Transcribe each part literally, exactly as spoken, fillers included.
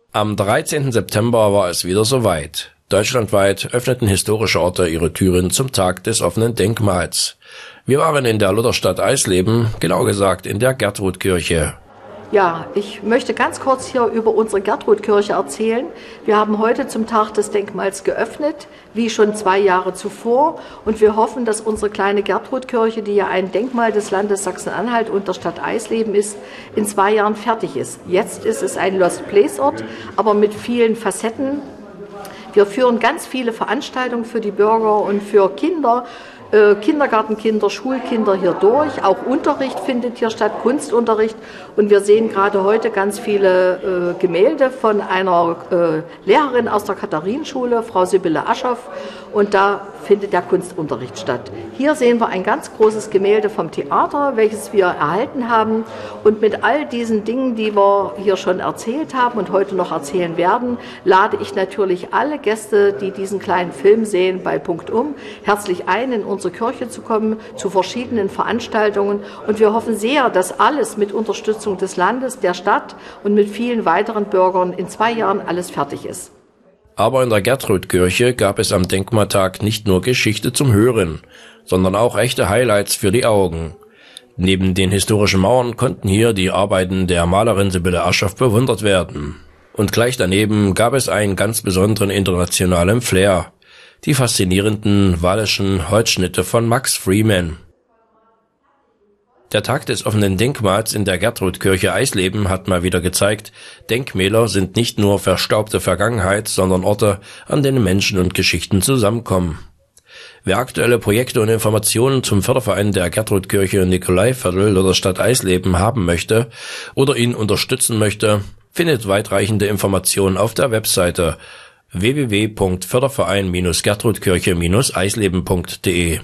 Am dreizehnten September war es wieder soweit. Deutschlandweit öffneten historische Orte ihre Türen zum Tag des offenen Denkmals. Wir waren in der Lutherstadt Eisleben, genau gesagt in der Gertrudkirche. Ja, ich möchte ganz kurz hier über unsere Gertrudkirche erzählen. Wir haben heute zum Tag des Denkmals geöffnet, wie schon zwei Jahre zuvor. Und wir hoffen, dass unsere kleine Gertrudkirche, die ja ein Denkmal des Landes Sachsen-Anhalt und der Stadt Eisleben ist, in zwei Jahren fertig ist. Jetzt ist es ein Lost Place Ort, aber mit vielen Facetten. Wir führen ganz viele Veranstaltungen für die Bürger und für Kinder, äh, Kindergartenkinder, Schulkinder hier durch. Auch Unterricht findet hier statt, Kunstunterricht. Und wir sehen gerade heute ganz viele äh, Gemälde von einer äh, Lehrerin aus der Katharinenschule, Frau Sibylle Aschoff. Und da findet der Kunstunterricht statt. Hier sehen wir ein ganz großes Gemälde vom Theater, welches wir erhalten haben. Und mit all diesen Dingen, die wir hier schon erzählt haben und heute noch erzählen werden, lade ich natürlich alle Gäste, die diesen kleinen Film sehen, bei Punktum, herzlich ein, in unsere Kirche zu kommen, zu verschiedenen Veranstaltungen. Und wir hoffen sehr, dass alles mit Unterstützung des Landes, der Stadt und mit vielen weiteren Bürgern in zwei Jahren alles fertig ist. Aber in der Gertrudkirche gab es am Denkmaltag nicht nur Geschichte zum Hören, sondern auch echte Highlights für die Augen. Neben den historischen Mauern konnten hier die Arbeiten der Malerin Sibylle Aschoff bewundert werden. Und gleich daneben gab es einen ganz besonderen internationalen Flair: die faszinierenden wallischen Holzschnitte von Max Freeman. Der Tag des offenen Denkmals in der Gertrudkirche Eisleben hat mal wieder gezeigt, Denkmäler sind nicht nur verstaubte Vergangenheit, sondern Orte, an denen Menschen und Geschichten zusammenkommen. Wer aktuelle Projekte und Informationen zum Förderverein der Gertrudkirche Nikolaiviertel oder Stadt Eisleben haben möchte oder ihn unterstützen möchte, findet weitreichende Informationen auf der Webseite w w w punkt förderverein gertrudkirche eisleben punkt de.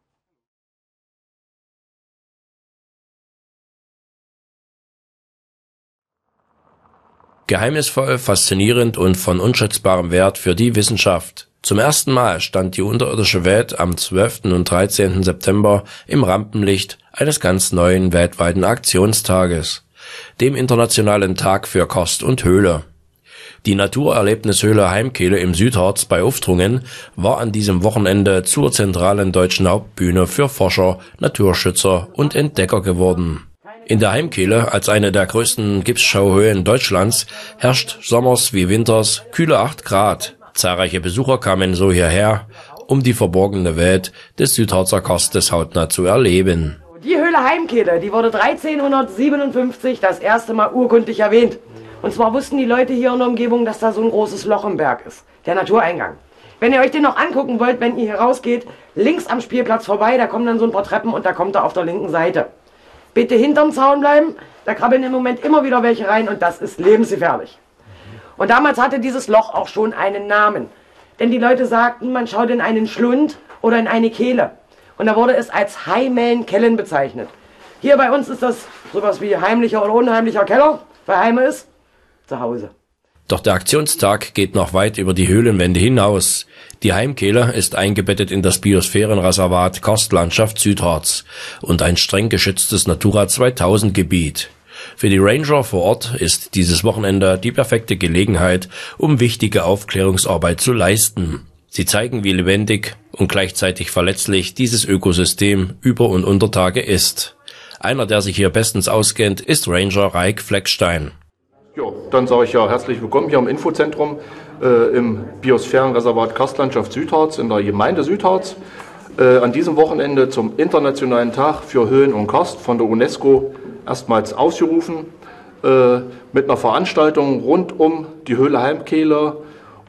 Geheimnisvoll, faszinierend und von unschätzbarem Wert für die Wissenschaft. Zum ersten Mal stand die unterirdische Welt am zwölften und dreizehnten September im Rampenlicht eines ganz neuen weltweiten Aktionstages, dem Internationalen Tag für Kost und Höhle. Die Naturerlebnishöhle Heimkehle im Südharz bei Uftrungen war an diesem Wochenende zur zentralen deutschen Hauptbühne für Forscher, Naturschützer und Entdecker geworden. In der Heimkehle, als eine der größten Gipsschauhöhlen Deutschlands, herrscht sommers wie winters kühle acht Grad. Zahlreiche Besucher kamen so hierher, um die verborgene Welt des Südharzer Karstes hautnah zu erleben. Die Höhle Heimkehle, die wurde dreizehnhundertsiebenundfünfzig das erste Mal urkundlich erwähnt. Und zwar wussten die Leute hier in der Umgebung, dass da so ein großes Loch im Berg ist, der Natureingang. Wenn ihr euch den noch angucken wollt, wenn ihr hier rausgeht, links am Spielplatz vorbei, da kommen dann so ein paar Treppen und da kommt er auf der linken Seite. Bitte hinterm Zaun bleiben, da krabbeln im Moment immer wieder welche rein und das ist lebensgefährlich. Und damals hatte dieses Loch auch schon einen Namen. Denn die Leute sagten, man schaut in einen Schlund oder in eine Kehle. Und da wurde es als Heimelnkellen bezeichnet. Hier bei uns ist das sowas wie heimlicher oder unheimlicher Keller, weil Heime ist zu Hause. Doch der Aktionstag geht noch weit über die Höhlenwände hinaus. Die Heimkehle ist eingebettet in das Biosphärenreservat Karstlandschaft Südharz und ein streng geschütztes Natura zweitausend Gebiet. Für die Ranger vor Ort ist dieses Wochenende die perfekte Gelegenheit, um wichtige Aufklärungsarbeit zu leisten. Sie zeigen, wie lebendig und gleichzeitig verletzlich dieses Ökosystem über und unter Tage ist. Einer, der sich hier bestens auskennt, ist Ranger Raik Fleckstein. Ja, dann sage ich ja herzlich willkommen hier im Infozentrum äh, im Biosphärenreservat Karstlandschaft Südharz in der Gemeinde Südharz. Äh, an diesem Wochenende zum Internationalen Tag für Höhen und Karst von der UNESCO erstmals ausgerufen, äh, mit einer Veranstaltung rund um die Höhle Heimkehle,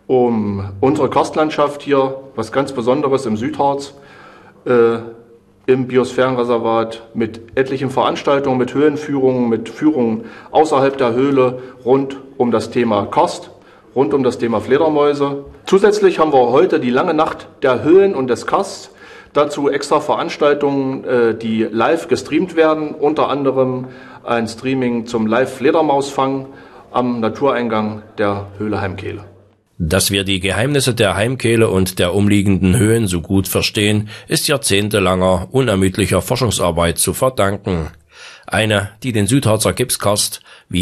um unsere Karstlandschaft hier, was ganz Besonderes im Südharz, äh, im Biosphärenreservat mit etlichen Veranstaltungen, mit Höhenführungen, mit Führungen außerhalb der Höhle rund um das Thema Karst, rund um das Thema Fledermäuse. Zusätzlich haben wir heute die lange Nacht der Höhen und des Karsts. Dazu extra Veranstaltungen, die live gestreamt werden, unter anderem ein Streaming zum Live-Fledermausfang am Natureingang der Höhle Heimkehle. Dass wir die Geheimnisse der Heimkehle und der umliegenden Höhen so gut verstehen, ist jahrzehntelanger, unermüdlicher Forschungsarbeit zu verdanken. Eine, die den Südharzer Gipskarst wie